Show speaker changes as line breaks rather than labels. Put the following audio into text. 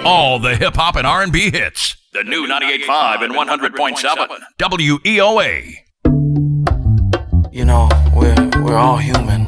all the hip-hop and R&B hits. The new 98.5 and 100.7 WEOA.
You know, we're all human.